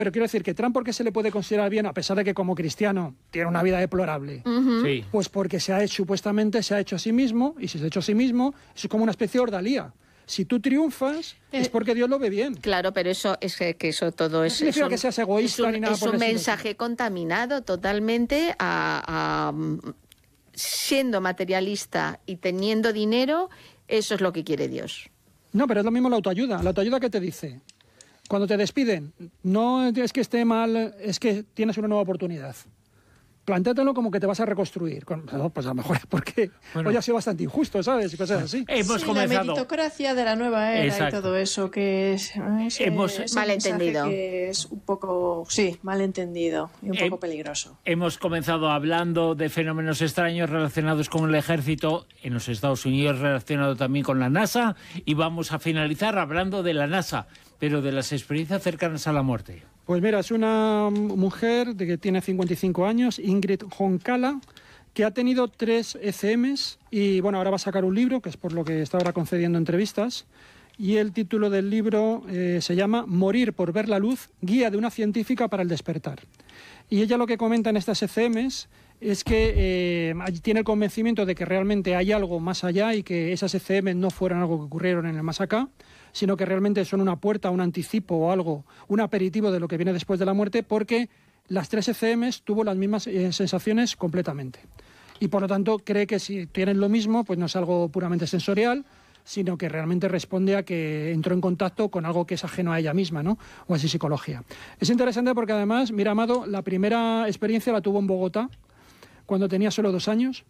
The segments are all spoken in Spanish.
Pero quiero decir que Trump, ¿por qué se le puede considerar bien, a pesar de que como cristiano tiene una vida deplorable? Sí. Pues porque supuestamente se ha hecho a sí mismo, y si se ha hecho a sí mismo, es como una especie de ordalía. Si tú triunfas, es porque Dios lo ve bien. Claro, pero eso es que eso todo es... No significa que seas egoísta ni nada por el estilo. Es un mensaje contaminado totalmente siendo materialista y teniendo dinero, eso es lo que quiere Dios. No, pero es lo mismo la autoayuda. La autoayuda, ¿qué te dice? Cuando te despiden, no es que esté mal, es que tienes una nueva oportunidad. Plantéatelo como que te vas a reconstruir. Pues a lo mejor es porque hoy ha sido bastante injusto, ¿sabes? Y cosas así. Hemos comenzado. La meritocracia de la nueva era. Exacto. Y todo eso que es... Hemos malentendido. Que es un poco, malentendido y un poco peligroso. Hemos comenzado hablando de fenómenos extraños relacionados con el ejército en los Estados Unidos, relacionado también con la NASA, y vamos a finalizar hablando de la NASA, pero de las experiencias cercanas a la muerte. Pues mira, es una mujer que tiene 55 años, Ingrid Honkala, que ha tenido 3 ECMs y bueno, ahora va a sacar un libro, que es por lo que está ahora concediendo entrevistas, y el título del libro se llama Morir por ver la luz, guía de una científica para el despertar. Y ella lo que comenta en estas ECMs es que tiene el convencimiento de que realmente hay algo más allá y que esas ECMs no fueron algo que ocurrieron en el más acá, sino que realmente son una puerta, un anticipo o algo, un aperitivo de lo que viene después de la muerte, porque las 3 ECMs tuvo las mismas sensaciones completamente. Y por lo tanto cree que si tienen lo mismo, pues no es algo puramente sensorial, sino que realmente responde a que entró en contacto con algo que es ajeno a ella misma, ¿no? O así psicología. Es interesante porque además, mira, Amado, la primera experiencia la tuvo en Bogotá, cuando tenía solo 2 años.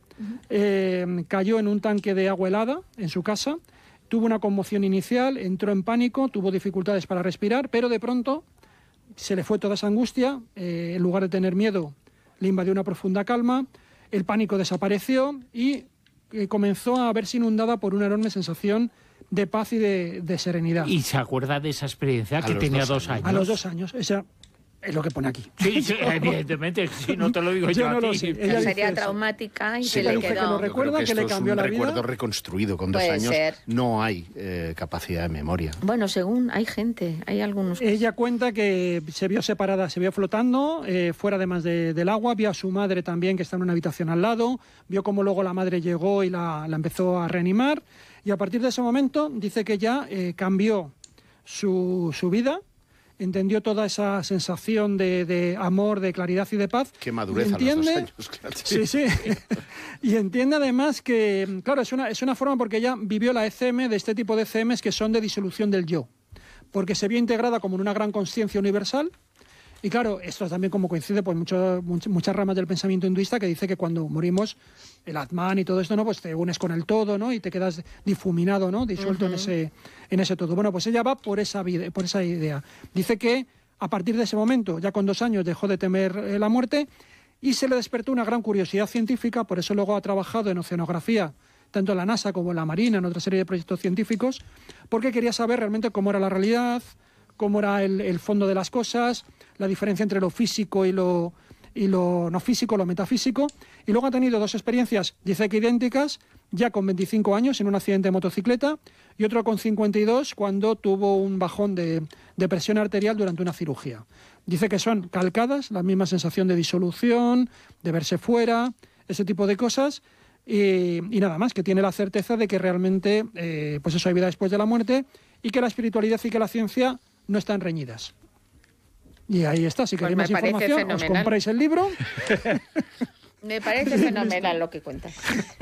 Cayó en un tanque de agua helada en su casa, tuvo una conmoción inicial, entró en pánico, tuvo dificultades para respirar, pero de pronto se le fue toda esa angustia, en lugar de tener miedo, le invadió una profunda calma, el pánico desapareció y comenzó a verse inundada por una enorme sensación de paz y de serenidad. ¿Y se acuerda de esa experiencia que tenía 2 años? A los 2 años, esa es lo que pone aquí. Sí, evidentemente, si no te lo digo yo no a ti. lo sé. Sería traumática y se le que quedó. lo recuerda, que le cambió la vida. Es un recuerdo reconstruido. Con 2 Puede años ser. no hay capacidad de memoria. Bueno, según hay gente, hay algunos... Ella cuenta que se vio separada, se vio flotando fuera además del agua, vio a su madre también que está en una habitación al lado, vio cómo luego la madre llegó y la empezó a reanimar, y a partir de ese momento dice que ya cambió su vida, entendió toda esa sensación de amor, de claridad y de paz. Qué madurez a los 2 años, claro. Sí. Y entiende además que, claro, es una forma porque ella vivió la ECM de este tipo de ECMs que son de disolución del yo, porque se vio integrada como en una gran conciencia universal. Y claro, esto también como coincide pues muchas ramas del pensamiento hinduista que dice que cuando morimos, el Atman y todo esto, ¿no? Pues te unes con el todo, ¿no? Y te quedas difuminado, ¿no? Disuelto en ese todo. Bueno, pues ella va por esa idea. Dice que a partir de ese momento, ya con 2 años, dejó de temer la muerte y se le despertó una gran curiosidad científica, por eso luego ha trabajado en oceanografía, tanto en la NASA como en la Marina, en otra serie de proyectos científicos, porque quería saber realmente cómo era la realidad, cómo era el fondo de las cosas, la diferencia entre lo físico y lo no físico, lo metafísico. Y luego ha tenido 2 experiencias, dice que idénticas, ya con 25 años en un accidente de motocicleta y otro con 52 cuando tuvo un bajón de presión arterial durante una cirugía. Dice que son calcadas, la misma sensación de disolución, de verse fuera, ese tipo de cosas. Y nada más, que tiene la certeza de que realmente pues eso, hay vida después de la muerte y que la espiritualidad y que la ciencia no están reñidas. Y ahí está, si queréis más información, fenomenal. Os compráis el libro. Me parece fenomenal lo que cuentas.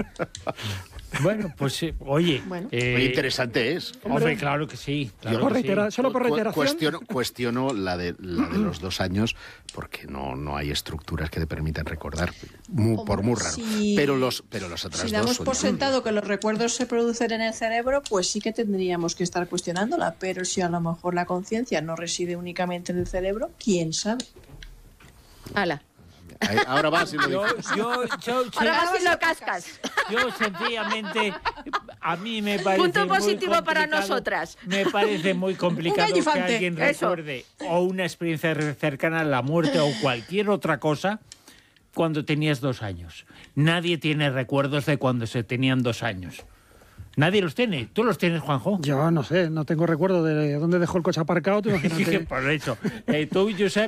Bueno, pues oye... Muy interesante es. Hombre, claro que sí. Claro solo por reiteración. Cuestiono la de los 2 años, porque no hay estructuras que te permitan recordar, por muy raro. Pero los otros si damos por sentado que los recuerdos se producen en el cerebro, pues sí que tendríamos que estar cuestionándola. Pero si a lo mejor la conciencia no reside únicamente en el cerebro, ¿quién sabe? ¡Hala! Ahora vas y lo dices. Ahora vas y lo cascas. Yo sencillamente, a mí me parece punto positivo muy para nosotras. Me parece muy complicado que alguien recuerde o una experiencia cercana a la muerte o cualquier otra cosa cuando tenías 2 años. Nadie tiene recuerdos de cuando se tenían 2 años. Nadie los tiene. ¿Tú los tienes, Juanjo? Yo no sé, no tengo recuerdo de dónde dejó el coche aparcado. Tú imagínate. Por eso. Tú, Josep,